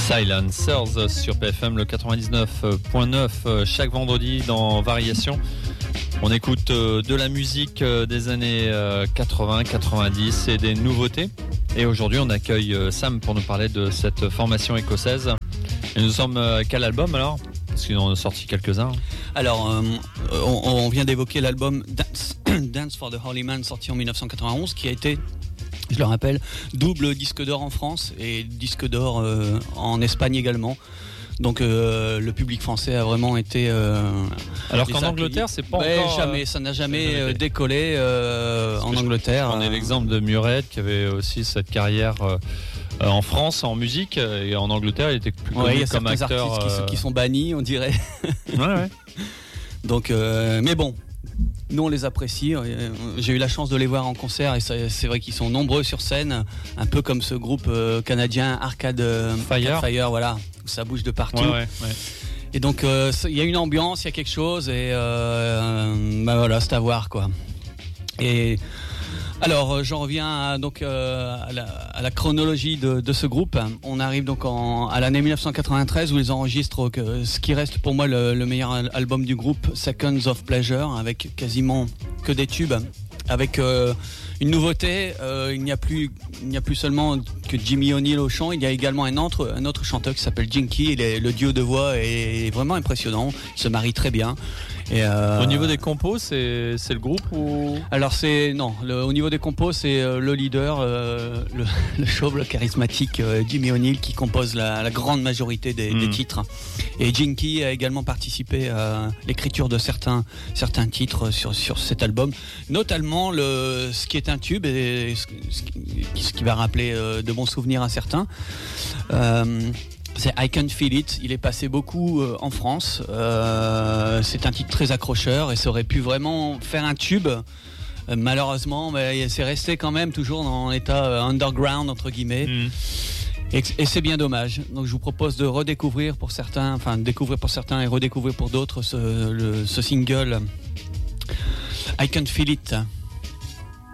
Silencers sur PFM, le 99.9, chaque vendredi dans Variation. On écoute de la musique des années 80, 90 et des nouveautés. Et aujourd'hui, on accueille Sam pour nous parler de cette formation écossaise. Et nous sommes quel album alors ? Parce qu'ils en ont sorti quelques-uns. Alors, on vient d'évoquer l'album Dance for the Holy Man, sorti en 1991, qui a été, je le rappelle, double disque d'or en France et disque d'or en Espagne également. Donc le public français a vraiment été... alors qu'en Angleterre, c'est pas encore... ça n'a jamais décollé en Angleterre. On est l'exemple de Murray qui avait aussi cette carrière en France en musique, et en Angleterre il était plus connu comme acteur. Il y a certains artistes qui sont bannis, on dirait. Ouais. Donc, mais bon, nous on les apprécie. J'ai eu la chance de les voir en concert et c'est vrai qu'ils sont nombreux sur scène, un peu comme ce groupe canadien Arcade Fire, voilà, où ça bouge de partout. Ouais. Et donc il y a une ambiance, il y a quelque chose, et voilà, c'est à voir quoi. Et alors j'en reviens à la chronologie de ce groupe. On arrive donc à l'année 1993 où ils enregistrent ce qui reste pour moi le meilleur album du groupe, Seconds of Pleasure, avec quasiment que des tubes, avec une nouveauté. Il n'y a plus seulement que Jimmy O'Neill au chant, il y a également un autre chanteur qui s'appelle Jinky, et le duo de voix est vraiment impressionnant, ils se marient très bien. Et au niveau des compos, c'est le groupe ou... Alors au niveau des compos, c'est le leader, le chauve, le charismatique Jimmy O'Neill qui compose la grande majorité des titres. Et Jinky a également participé à l'écriture de certains titres sur cet album, notamment ce qui est un tube et ce qui va rappeler de bons souvenirs à certains. C'est I Can Feel It. Il est passé beaucoup en France. C'est un titre très accrocheur et ça aurait pu vraiment faire un tube. Malheureusement, mais c'est resté quand même toujours dans l'état underground entre guillemets. Et c'est bien dommage. Donc je vous propose de découvrir pour certains et redécouvrir pour d'autres ce single I Can Feel It.